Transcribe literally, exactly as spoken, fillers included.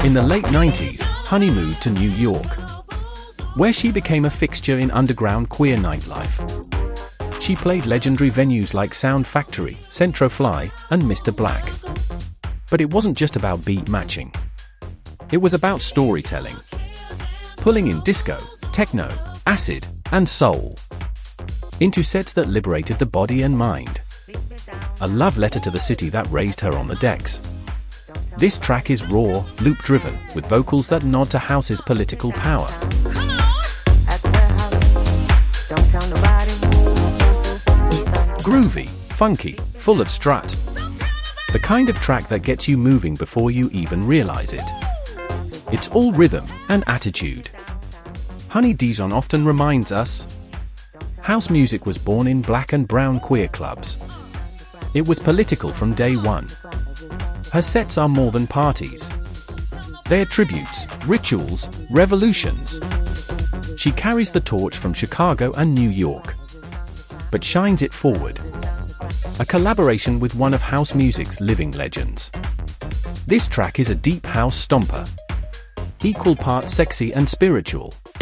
In the late nineties, Honey moved to New York, where she became a fixture in underground queer nightlife. She played legendary venues like Sound Factory, Centrofly, and Mister Black. But it wasn't just about beat matching. It was about storytelling, pulling in disco, techno, acid, and soul into sets that liberated the body and mind. A love letter to the city that raised her on the decks. This track is raw, loop-driven, with vocals that nod to house's political power. Groovy, funky, full of strut. The kind of track that gets you moving before you even realize it. It's all rhythm and attitude. Honey Dijon often reminds us, house music was born in black and brown queer clubs. It was political from day one. Her sets are more than parties. They are tributes, rituals, revolutions. She carries the torch from Chicago and New York, but shines it forward. A collaboration with one of house music's living legends. This track is a deep house stomper, equal parts sexy and spiritual.